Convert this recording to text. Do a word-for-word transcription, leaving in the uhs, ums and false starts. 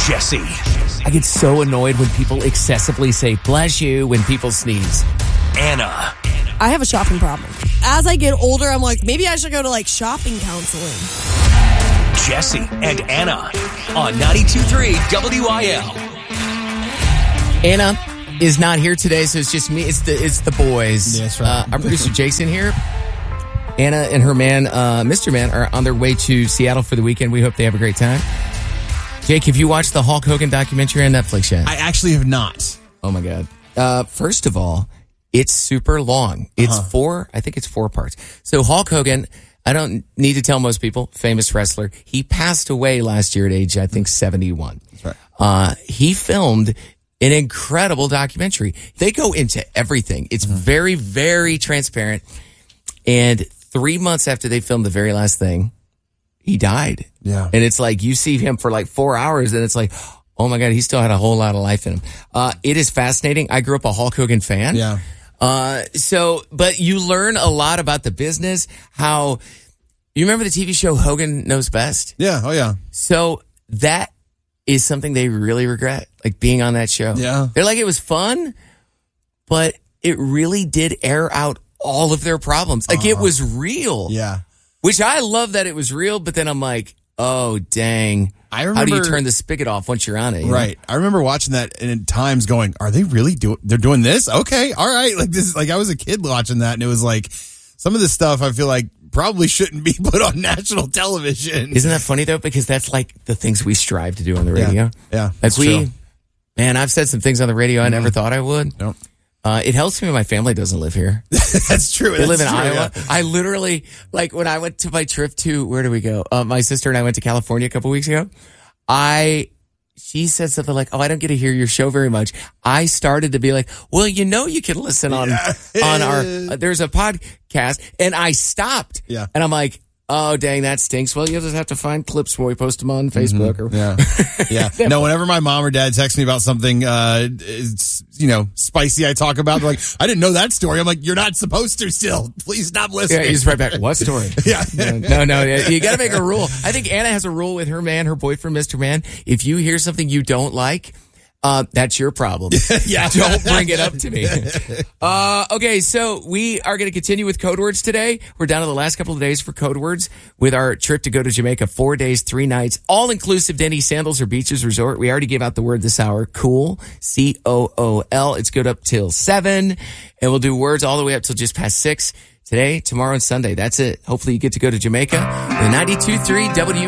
Jesse. I get so annoyed when people excessively say bless you when people sneeze. Anna. I have a shopping problem. As I get older, I'm like, maybe I should go to like shopping counseling. Jesse and Anna on ninety-two point three W I L. Anna is not here today, so it's just me. It's the it's the boys. That's right. Uh, our producer Jason here. Anna and her man, uh, Mister Man, are on their way to Seattle for the weekend. We hope they have a great time. Jake, have you watched the Hulk Hogan documentary on Netflix yet? I actually have not. Oh, my God. Uh, first of all, it's super long. It's uh-huh. four, I think it's four parts. So Hulk Hogan, I don't need to tell most people, famous wrestler. He passed away last year at age, I think, seventy-one. That's right. Uh, he filmed an incredible documentary. They go into everything. It's mm-hmm. very, very transparent. And three months after they filmed the very last thing, he died. Yeah. And it's like, you see him for like four hours and it's like, oh my God, he still had a whole lot of life in him. Uh, it is fascinating. I grew up a Hulk Hogan fan. Yeah. Uh, so, but you learn a lot about the business, how, you remember the T V show Hogan Knows Best? Yeah. Oh yeah. So that is something they really regret, like being on that show. Yeah. They're like, it was fun, but it really did air out all of their problems. Like uh-huh. it was real. Yeah. Which I love that it was real, but then I'm like, oh, dang. I remember, how do you turn the spigot off once you're on it? Right. Know? I remember watching that and at times going, are they really doing, they're doing this? Okay. All right. Like this, like I was a kid watching that and it was like, some of this stuff I feel like probably shouldn't be put on national television. Isn't that funny though? Because that's like the things we strive to do on the radio. Yeah. yeah like that's we, true. Man, I've said some things on the radio I mm-hmm. never thought I would. Nope. Uh, it helps me when my family doesn't live here. That's true. They That's live in true, Iowa. Yeah. I literally, like when I went to my trip to, where do we go? Uh, my sister and I went to California a couple weeks ago. I, she said something like, oh, I don't get to hear your show very much. I started to be like, well, you know, you can listen on, yeah. on our, uh, there's a podcast, and I stopped. Yeah. And I'm like, oh, dang, that stinks. Well, you'll just have to find clips where we post them on Facebook. Mm-hmm. Or yeah. Yeah. No, whenever my mom or dad text me about something, uh, it's, you know, spicy I talk about, they're like, I didn't know that story. I'm like, you're not supposed to still. Please stop listening. Yeah, he's right back. What story? yeah. No, no, you got to make a rule. I think Anna has a rule with her man, her boyfriend, Mister Man. If you hear something you don't like, Uh, that's your problem. yeah. Don't bring it up to me. Uh, okay, so we are going to continue with code words today. We're down to the last couple of days for code words with our trip to go to Jamaica. Four days, three nights, all inclusive to any Sandals or Beaches Resort. We already gave out the word this hour. Cool. C O O L. It's good up till seven. And we'll do words all the way up till just past six. Today, tomorrow, and Sunday. That's it. Hopefully you get to go to Jamaica. The ninety-two point three W